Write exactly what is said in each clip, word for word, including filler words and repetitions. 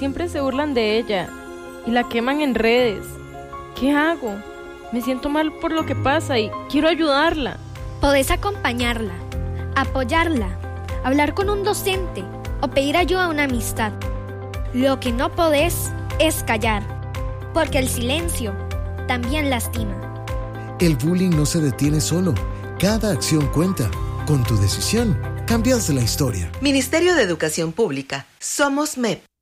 siempre se burlan de ella y la queman en redes. ¿Qué hago? Me siento mal por lo que pasa y quiero ayudarla. Podés acompañarla, apoyarla, hablar con un docente o pedir ayuda a una amistad. Lo que no podés es callar, porque el silencio también lastima. El bullying no se detiene solo. Cada acción cuenta. Con tu decisión, cambias la historia. Ministerio de Educación Pública. Somos M E P.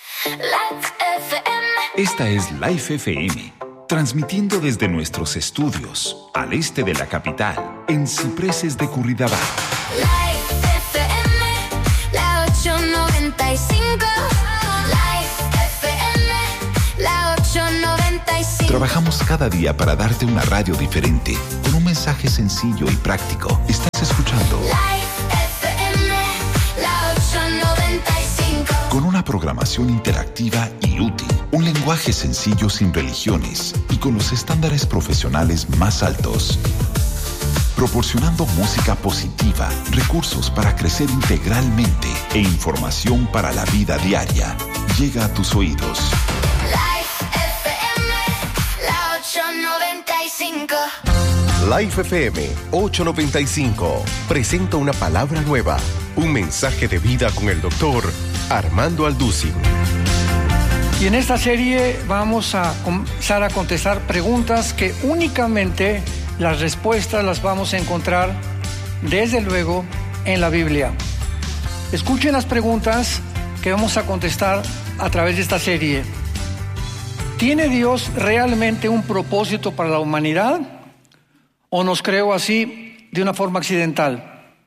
Esta es Life F M, transmitiendo desde nuestros estudios al este de la capital, en Cipreses de Curridabat. Life F M, la ochocientos noventa y cinco. Life F M, la ochocientos noventa y cinco. Trabajamos cada día para darte una radio diferente, con un mensaje sencillo y práctico. Estás escuchando Life F M, la ochocientos noventa y cinco. Con una programación interactiva y útil, un lenguaje sencillo sin religiones y con los estándares profesionales más altos. Proporcionando música positiva, recursos para crecer integralmente e información para la vida diaria. Llega a tus oídos. Life F M, la ochocientos noventa y cinco. Life F M ochocientos noventa y cinco presenta una palabra nueva, un mensaje de vida con el doctor Armando Alducin. Y en esta serie vamos a comenzar a contestar preguntas que únicamente las respuestas las vamos a encontrar, desde luego, en la Biblia. Escuchen las preguntas que vamos a contestar a través de esta serie. ¿Tiene Dios realmente un propósito para la humanidad? ¿O nos creó así de una forma accidental?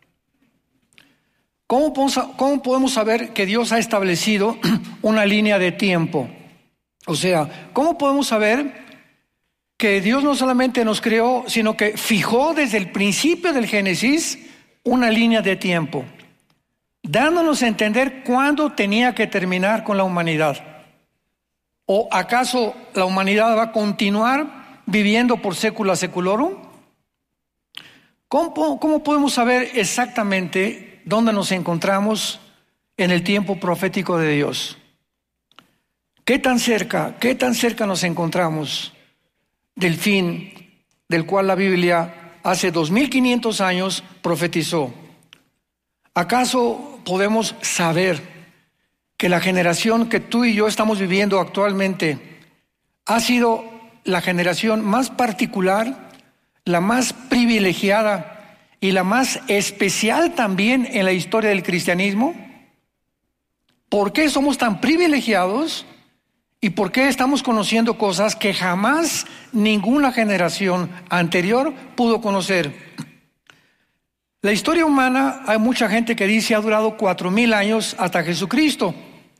¿Cómo podemos, cómo podemos saber que Dios ha establecido una línea de tiempo? O sea, ¿cómo podemos saber que Dios no solamente nos creó, sino que fijó desde el principio del Génesis una línea de tiempo, dándonos a entender cuándo tenía que terminar con la humanidad? ¿O acaso la humanidad va a continuar viviendo por sécula seculorum? ¿Cómo, cómo podemos saber exactamente dónde nos encontramos en el tiempo profético de Dios? ¿Qué tan cerca, qué tan cerca nos encontramos del fin del cual la Biblia hace dos mil quinientos años profetizó? ¿Acaso podemos saber que la generación que tú y yo estamos viviendo actualmente ha sido la generación más particular, la más privilegiada y la más especial también en la historia del cristianismo? ¿Por qué somos tan privilegiados y por qué estamos conociendo cosas que jamás ninguna generación anterior pudo conocer? La historia humana, hay mucha gente que dice, ha durado cuatro mil años hasta Jesucristo.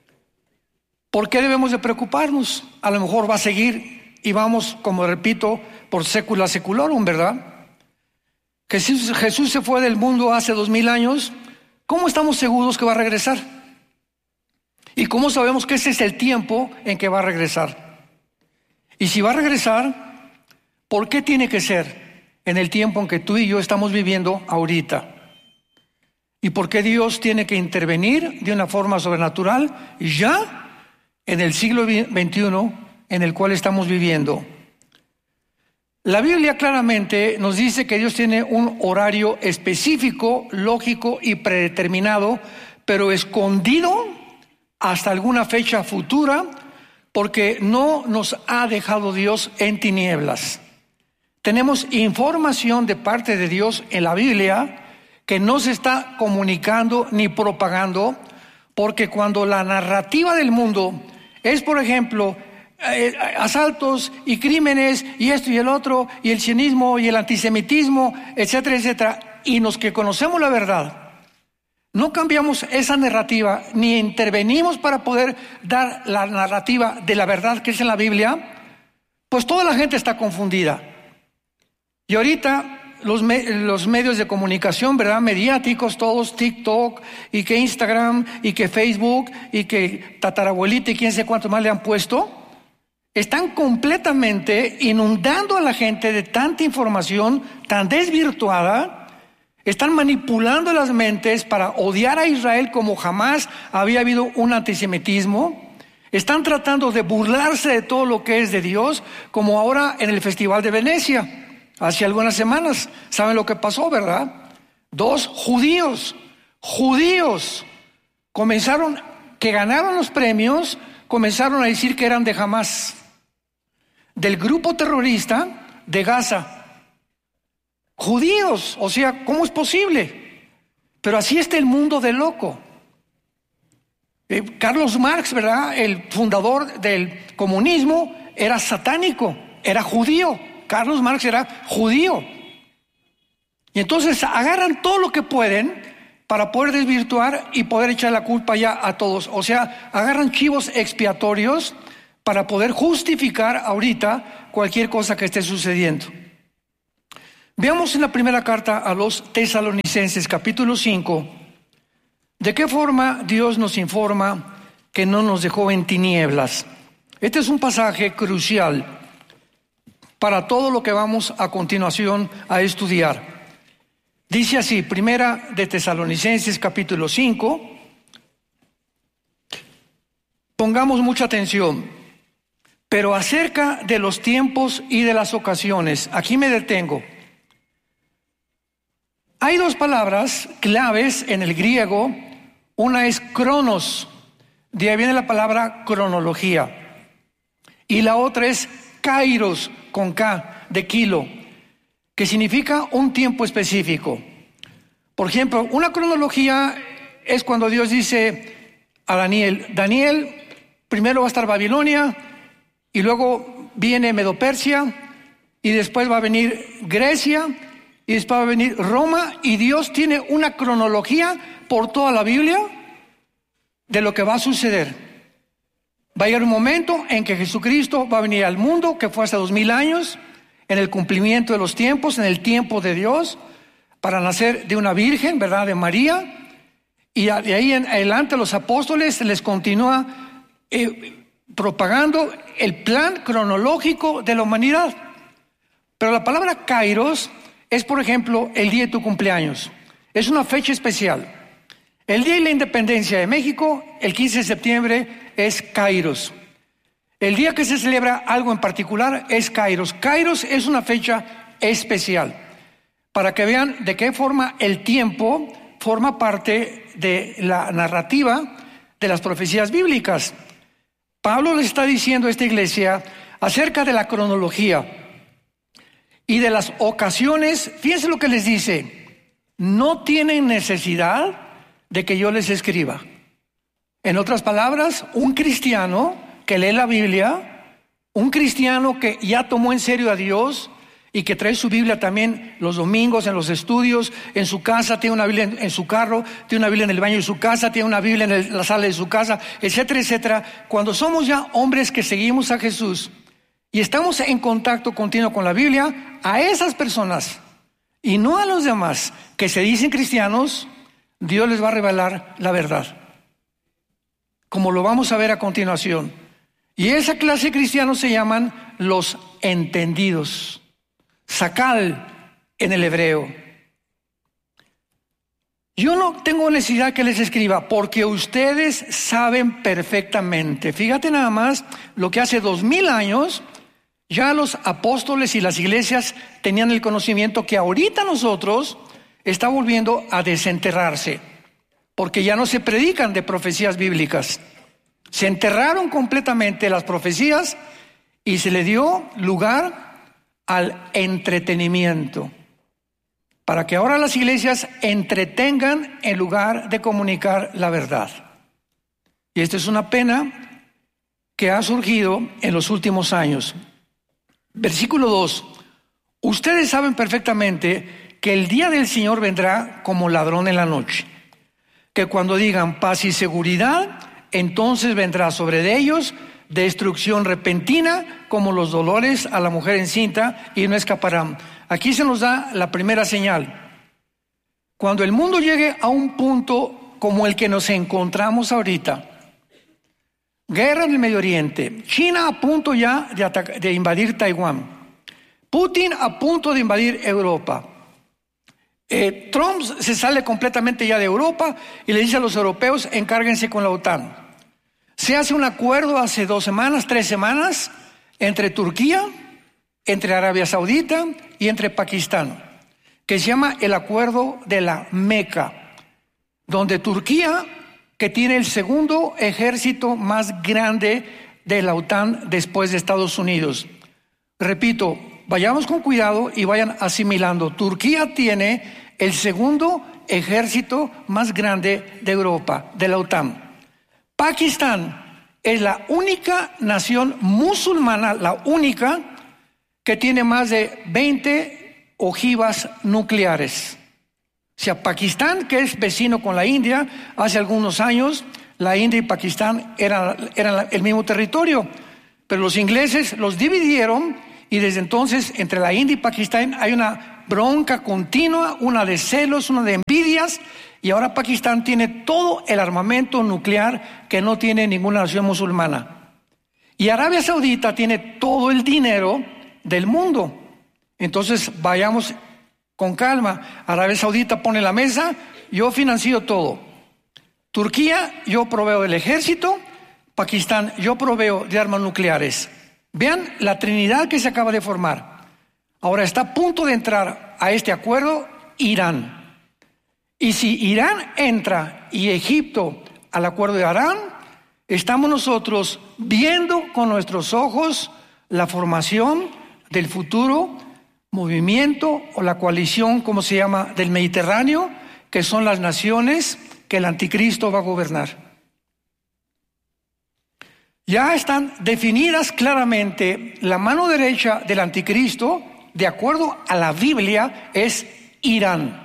¿Por qué debemos de preocuparnos? A lo mejor va a seguir y vamos, como repito, por sécula seculorum, ¿verdad? Jesús, Jesús se fue del mundo hace dos mil años. ¿Cómo estamos seguros que va a regresar? ¿Y cómo sabemos que ese es el tiempo en que va a regresar? Y si va a regresar, ¿por qué tiene que ser en el tiempo en que tú y yo estamos viviendo ahorita? ¿Y por qué Dios tiene que intervenir de una forma sobrenatural ya en el siglo veintiuno en el cual estamos viviendo? La Biblia claramente nos dice que Dios tiene un horario específico, lógico y predeterminado, pero escondido hasta alguna fecha futura, porque no nos ha dejado Dios en tinieblas. Tenemos información de parte de Dios en la Biblia que no se está comunicando ni propagando, porque cuando la narrativa del mundo es, por ejemplo, Eh, asaltos y crímenes y esto y el otro y el sionismo y el antisemitismo, etcétera, etcétera, y los que conocemos la verdad no cambiamos esa narrativa ni intervenimos para poder dar la narrativa de la verdad que es en la Biblia, pues toda la gente está confundida. Y ahorita los, me, los medios de comunicación, ¿verdad?, mediáticos, todos, TikTok y que Instagram y que Facebook y que tatarabuelita y quién sé cuánto más le han puesto, están completamente inundando a la gente de tanta información tan desvirtuada, están manipulando las mentes para odiar a Israel como jamás había habido un antisemitismo, Están tratando de burlarse de todo lo que es de Dios, como ahora en el Festival de Venecia, hace algunas semanas. ¿Saben lo que pasó, verdad? Dos judíos, judíos, comenzaron, que ganaron los premios, comenzaron a decir que eran de Hamás, del grupo terrorista de Gaza. Judíos, o sea, ¿cómo es posible? Pero así está el mundo de loco. Eh, Carlos Marx, ¿verdad? El fundador del comunismo era satánico, era judío. Carlos Marx era judío. Y entonces agarran todo lo que pueden para poder desvirtuar y poder echar la culpa ya a todos. O sea, agarran chivos expiatorios para poder justificar ahorita cualquier cosa que esté sucediendo. Veamos en la primera carta a los Tesalonicenses, capítulo cinco, de qué forma Dios nos informa que no nos dejó en tinieblas. Este es un pasaje crucial para todo lo que vamos a continuación a estudiar. Dice así, primera de Tesalonicenses, capítulo cinco. Pongamos mucha atención. Pero acerca de los tiempos y de las ocasiones, aquí me detengo. Hay dos palabras claves en el griego. Una es cronos, de ahí viene la palabra cronología. Y la otra es kairos, con K, de kilo, que significa un tiempo específico. Por ejemplo, una cronología es cuando Dios dice a Daniel, Daniel, primero va a estar Babilonia, y luego viene Medo-Persia, y después va a venir Grecia, y después va a venir Roma, y Dios tiene una cronología por toda la Biblia de lo que va a suceder. Va a llegar un momento en que Jesucristo va a venir al mundo, que fue hace dos mil años, en el cumplimiento de los tiempos, en el tiempo de Dios, para nacer de una virgen, ¿verdad?, de María, y de ahí en adelante los apóstoles les continúa eh, propagando el plan cronológico de la humanidad. Pero la palabra kairos es, por ejemplo, el día de tu cumpleaños. Es una fecha especial. El día de la independencia de México, el quince de septiembre, es kairos. El día que se celebra algo en particular es kairos. Kairos es una fecha especial, para que vean de qué forma el tiempo forma parte de la narrativa de las profecías bíblicas. Pablo les está diciendo a esta iglesia acerca de la cronología y de las ocasiones. Fíjense lo que les dice: no tienen necesidad de que yo les escriba. En otras palabras, un cristiano que lee la Biblia, un cristiano que ya tomó en serio a Dios y que trae su Biblia también los domingos en los estudios, en su casa, tiene una Biblia en, en su carro, tiene una Biblia en el baño de su casa, tiene una Biblia en el, la sala de su casa, etcétera, etcétera. Cuando somos ya hombres que seguimos a Jesús y estamos en contacto continuo con la Biblia, a esas personas y no a los demás que se dicen cristianos, Dios les va a revelar la verdad, como lo vamos a ver a continuación. Y esa clase de cristianos se llaman los entendidos, sakal en el hebreo. Yo no tengo necesidad que les escriba, porque ustedes saben perfectamente. Fíjate nada más lo que hace dos mil años ya los apóstoles y las iglesias tenían el conocimiento que ahorita nosotros está volviendo a desenterrarse, porque ya no se predican de profecías bíblicas. Se enterraron completamente las profecías y se le dio lugar al entretenimiento, para que ahora las iglesias entretengan en lugar de comunicar la verdad. Y esta es una pena que ha surgido en los últimos años. Versículo dos. Ustedes saben perfectamente que el día del Señor vendrá como ladrón en la noche, que cuando digan paz y seguridad, entonces vendrá sobre ellos destrucción repentina, como los dolores a la mujer encinta, y no escaparán. Aquí se nos da la primera señal. Cuando el mundo llegue a un punto como el que nos encontramos ahorita, guerra en el Medio Oriente, China a punto ya de, ataca- de invadir Taiwán, Putin a punto de invadir Europa, eh, Trump se sale completamente ya de Europa y le dice a los europeos: encárguense con la OTAN. Se hace un acuerdo hace dos semanas, tres semanas, entre Turquía, entre Arabia Saudita y entre Pakistán, que se llama el Acuerdo de la Meca, donde Turquía, que tiene el segundo ejército más grande de la OTAN después de Estados Unidos. Repito, vayamos con cuidado y vayan asimilando. Turquía tiene el segundo ejército más grande de Europa, de la OTAN. Pakistán es la única nación musulmana, la única, que tiene más de veinte ojivas nucleares. O sea, Pakistán, que es vecino con la India, hace algunos años, la India y Pakistán eran, eran el mismo territorio, pero los ingleses los dividieron y desde entonces entre la India y Pakistán hay una bronca continua, una de celos, una de envidias, y ahora Pakistán tiene todo el armamento nuclear que no tiene ninguna nación musulmana. Y Arabia Saudita tiene todo el dinero del mundo. Entonces vayamos con calma. Arabia Saudita pone la mesa, yo financio todo. Turquía, yo proveo del ejército. Pakistán, yo proveo de armas nucleares. Vean la trinidad que se acaba de formar. Ahora está a punto de entrar a este acuerdo Irán. Y si Irán entra y Egipto al acuerdo de Arán, estamos nosotros viendo con nuestros ojos la formación del futuro movimiento o la coalición, como se llama, del Mediterráneo, que son las naciones que el anticristo va a gobernar. Ya están definidas claramente. La mano derecha del anticristo, de acuerdo a la Biblia, es Irán.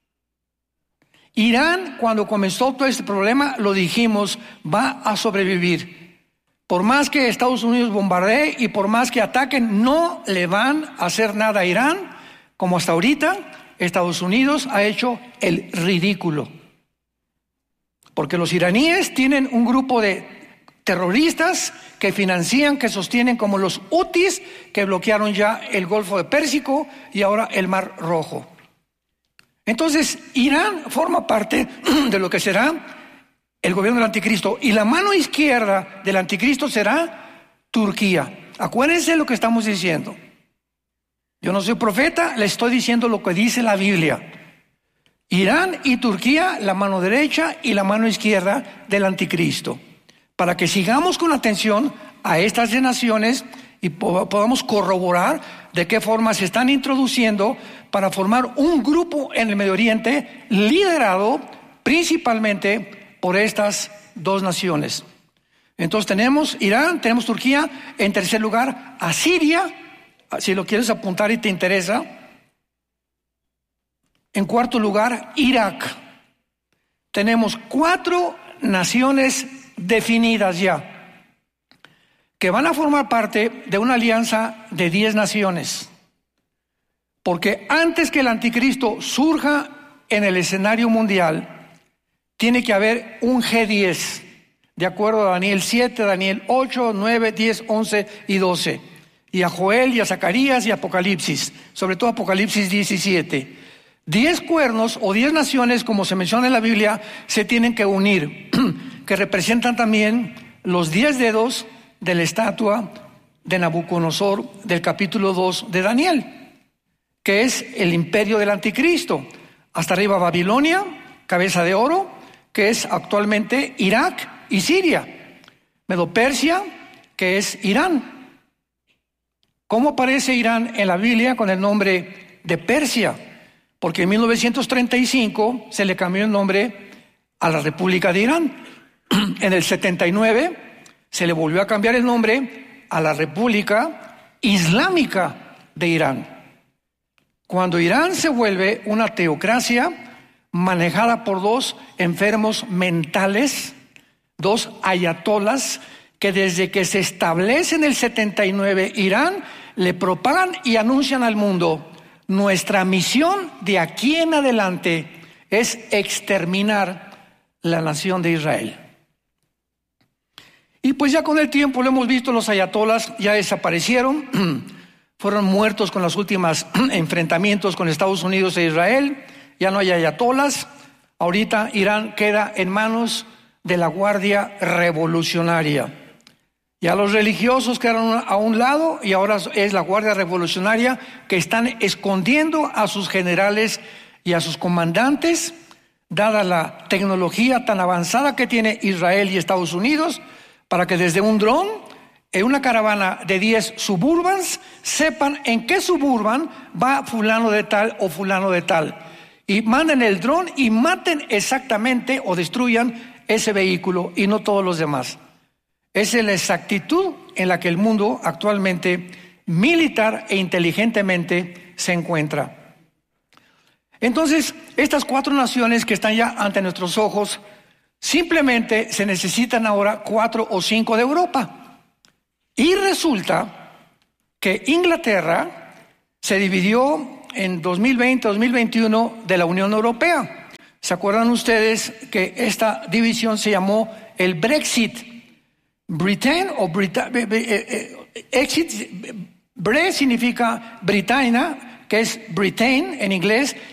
Irán, cuando comenzó todo este problema, lo dijimos, va a sobrevivir. Por más que Estados Unidos bombardee y por más que ataquen, no le van a hacer nada a Irán, como hasta ahorita Estados Unidos ha hecho el ridículo. Porque los iraníes tienen un grupo de terroristas que financian, que sostienen, como los hutis, que bloquearon ya el Golfo de Pérsico y ahora el Mar Rojo. Entonces, Irán forma parte de lo que será el gobierno del anticristo. Y la mano izquierda del anticristo será Turquía. Acuérdense lo que estamos diciendo. Yo no soy profeta, le estoy diciendo lo que dice la Biblia. Irán y Turquía, la mano derecha y la mano izquierda del anticristo. Para que sigamos con atención a estas naciones y podamos corroborar de qué forma se están introduciendo para formar un grupo en el Medio Oriente liderado principalmente por estas dos naciones. Entonces tenemos Irán, tenemos Turquía, en tercer lugar a Siria, si lo quieres apuntar y te interesa. En cuarto lugar, Irak. Tenemos cuatro naciones definidas ya, que van a formar parte de una alianza de diez naciones. Porque antes que el anticristo surja en el escenario mundial, tiene que haber un G diez, de acuerdo a Daniel siete, Daniel ocho, nueve, diez, once y doce. Y a Joel y a Zacarías y a Apocalipsis, sobre todo Apocalipsis diecisiete. Diez cuernos o diez naciones, como se menciona en la Biblia, se tienen que unir, que representan también los diez dedos de la estatua de Nabucodonosor del capítulo dos de Daniel, que es el imperio del anticristo. Hasta arriba Babilonia, cabeza de oro, que es actualmente Irak y Siria. Medo-Persia, que es Irán. ¿Cómo aparece Irán en la Biblia con el nombre de Persia? Porque en mil novecientos treinta y cinco se le cambió el nombre a la República de Irán. En el setenta y nueve se le volvió a cambiar el nombre a la República Islámica de Irán. Cuando Irán se vuelve una teocracia manejada por dos enfermos mentales, dos ayatolas, que desde que se establece en el setenta y nueve Irán, le propagan y anuncian al mundo: nuestra misión de aquí en adelante es exterminar la nación de Israel. Y pues ya con el tiempo lo hemos visto, los ayatolas ya desaparecieron, fueron muertos con los últimos enfrentamientos con Estados Unidos e Israel, ya no hay ayatolas. Ahorita Irán queda en manos de la Guardia Revolucionaria. Ya los religiosos quedaron a un lado y ahora es la Guardia Revolucionaria que están escondiendo a sus generales y a sus comandantes, dada la tecnología tan avanzada que tiene Israel y Estados Unidos, para que desde un dron, en una caravana de diez suburbans, sepan en qué suburban va fulano de tal o fulano de tal. Y manden el dron y maten exactamente o destruyan ese vehículo y no todos los demás. Esa es la exactitud en la que el mundo actualmente, militar e inteligentemente, se encuentra. Entonces, estas cuatro naciones que están ya ante nuestros ojos, simplemente se necesitan ahora cuatro o cinco de Europa. Y resulta que Inglaterra se dividió en dos mil veinte, dos mil veintiuno de la Unión Europea. ¿Se acuerdan ustedes que esta división se llamó el Brexit? Britain o Brita, eh, eh, exit, Bre significa Britannia, que es Britain en inglés,